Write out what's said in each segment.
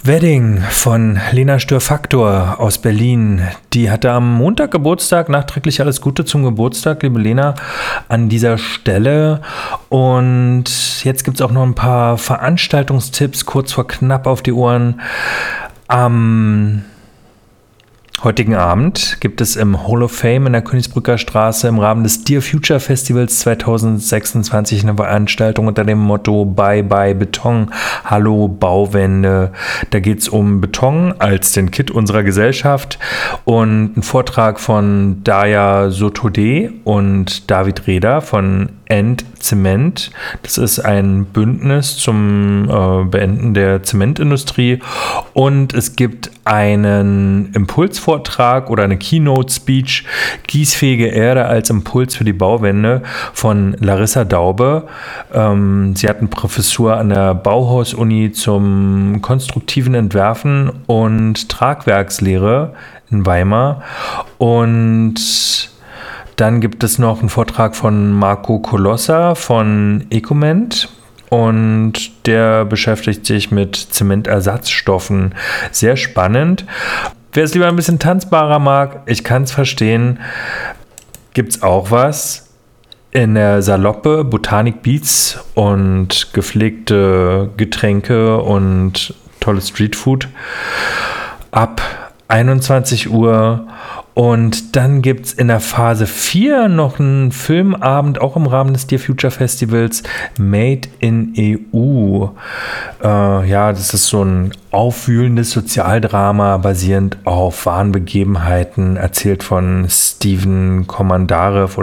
Wedding von Lena Stör-Faktor aus Berlin. Die hatte am Montag Geburtstag. Nachträglich alles Gute zum Geburtstag, liebe Lena, an dieser Stelle. Und jetzt gibt es auch noch ein paar Veranstaltungstipps, kurz vor knapp auf die Ohren. Am heutigen Abend gibt es im Hall of Fame in der Königsbrücker Straße im Rahmen des Dear Future Festivals 2026 eine Veranstaltung unter dem Motto Bye Bye Beton, Hallo Bauwände. Da geht es um Beton als den Kitt unserer Gesellschaft und ein Vortrag von Daya Sotodeh und David Reda von End Zement. Das ist ein Bündnis zum Beenden der Zementindustrie und es gibt einen Impulsvortrag oder eine Keynote-Speech Gießfähige Erde als Impuls für die Bauwende von Larissa Daube. Sie hat eine Professur an der Bauhaus-Uni zum konstruktiven Entwerfen und Tragwerkslehre in Weimar und dann gibt es noch einen Vortrag von Marco Colossa von Ecoment und der beschäftigt sich mit Zementersatzstoffen. Sehr spannend. Wer es lieber ein bisschen tanzbarer mag, ich kann es verstehen, gibt es auch was in der Saloppe, Botanik Beats und gepflegte Getränke und tolles Streetfood ab 21 Uhr. Und dann gibt es in der Phase 4 noch einen Filmabend, auch im Rahmen des Dear Future Festivals, Made in EU. Das ist so ein aufwühlendes Sozialdrama, basierend auf wahren Begebenheiten, erzählt von Stefan Komandarev.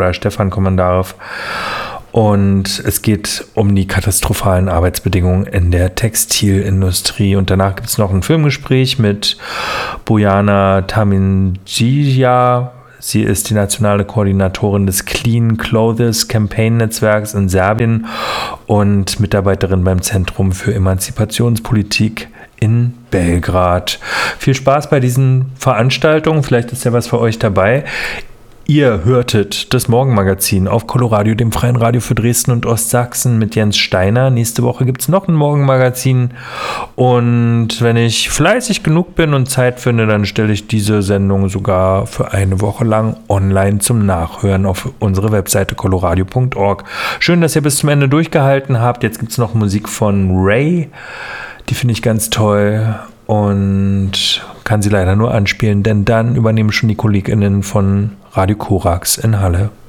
Und es geht um die katastrophalen Arbeitsbedingungen in der Textilindustrie. Und danach gibt es noch ein Filmgespräch mit Bojana Tamincija. Sie ist die nationale Koordinatorin des Clean Clothes Campaign Netzwerks in Serbien und Mitarbeiterin beim Zentrum für Emanzipationspolitik in Belgrad. Viel Spaß bei diesen Veranstaltungen. Vielleicht ist ja was für euch dabei. Ihr hörtet das Morgenmagazin auf Coloradio, dem freien Radio für Dresden und Ostsachsen mit Jens Steiner. Nächste Woche gibt es noch ein Morgenmagazin. Und wenn ich fleißig genug bin und Zeit finde, dann stelle ich diese Sendung sogar für eine Woche lang online zum Nachhören auf unsere Webseite coloradio.org. Schön, dass ihr bis zum Ende durchgehalten habt. Jetzt gibt es noch Musik von Ray. Die finde ich ganz toll. Und kann sie leider nur anspielen, denn dann übernehmen schon die KollegInnen von Radio Korax in Halle.